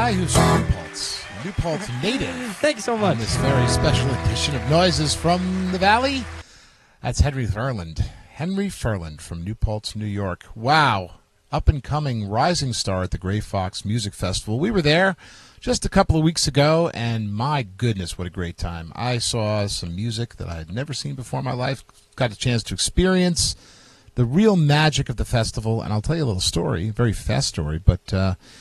guy who's from New Paltz. New Paltz native. Thank you so much. On this very special edition of Noises from the Valley. That's Henry Furland. Henry Furland from New Paltz, New York. Wow. Up-and-coming rising star at the Gray Fox Music Festival. We were there just a couple of weeks ago, and my goodness, what a great time. I saw some music that I had never seen before in my life. Got a chance to experience the real magic of the festival, and I'll tell you a little story, a very fast story, but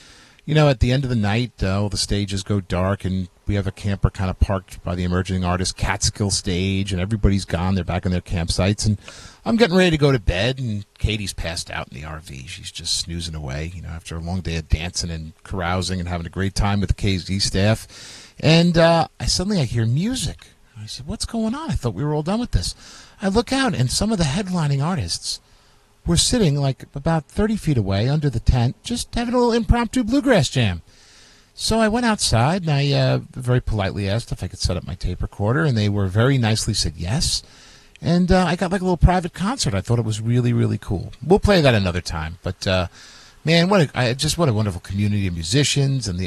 at the end of the night, all the stages go dark, and we have a camper kind of parked by the emerging artist Catskill stage, and everybody's gone. They're back in their campsites, and I'm getting ready to go to bed, and Katie's passed out in the RV. She's just snoozing away, after a long day of dancing and carousing and having a great time with the KZ staff. And suddenly I hear music. I said, what's going on? I thought we were all done with this. I look out, and some of the headlining artists were sitting like about 30 feet away under the tent, just having a little impromptu bluegrass jam. So I went outside, and I very politely asked if I could set up my tape recorder, and they were very nicely said yes. And I got like a little private concert. I thought it was really, really cool. We'll play that another time. But, man, what a wonderful community of musicians and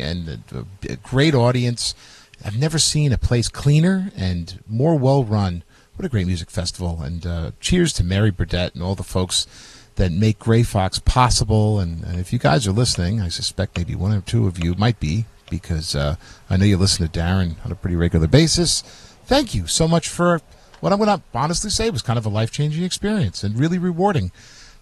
a great audience. I've never seen a place cleaner and more well-run. What a great music festival. And cheers to Mary Burdett and all the folks that make Gray Fox possible. And if you guys are listening, I suspect maybe one or two of you might be, because I know you listen to Darren on a pretty regular basis. Thank you so much for what I'm going to honestly say was kind of a life-changing experience and really rewarding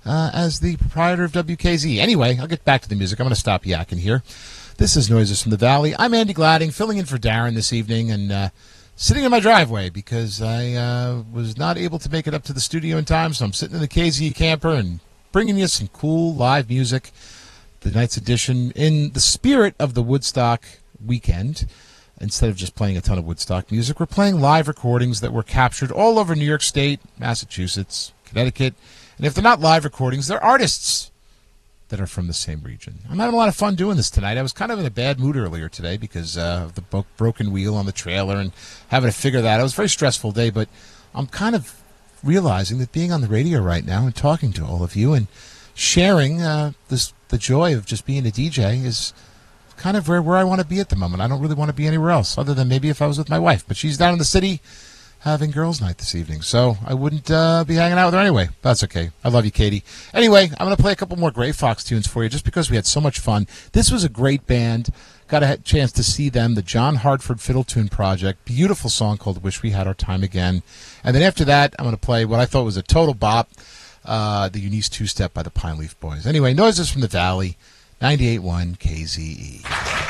as the proprietor of WKZ. Anyway, I'll get back to the music. I'm going to stop yakking here. This is Noises from the Valley. I'm Andy Gladding, filling in for Darren this evening, and sitting in my driveway because I was not able to make it up to the studio in time, so I'm sitting in the KZ camper and bringing you some cool live music, tonight's edition, in the spirit of the Woodstock weekend. Instead of just playing a ton of Woodstock music, we're playing live recordings that were captured all over New York State, Massachusetts, Connecticut, and if they're not live recordings, they're artists that are from the same region. I'm having a lot of fun doing this tonight. I was kind of in a bad mood earlier today because of the broken wheel on the trailer and having to figure that out. It was a very stressful day, but I'm kind of realizing that being on the radio right now and talking to all of you and sharing the joy of just being a DJ is kind of where I want to be at the moment. I don't really want to be anywhere else other than maybe if I was with my wife. But she's down in the city having girls' night this evening, so I wouldn't be hanging out with her anyway. That's okay. I love you, Katie. Anyway, I'm going to play a couple more Gray Fox tunes for you just because we had so much fun. This was a great band. Got a chance to see them, the John Hartford Fiddle Tune Project. Beautiful song called Wish We Had Our Time Again. And then after that, I'm going to play what I thought was a total bop, the Eunice Two-Step by the Pine Leaf Boys. Anyway, Noises from the Valley, 98.1 KZE.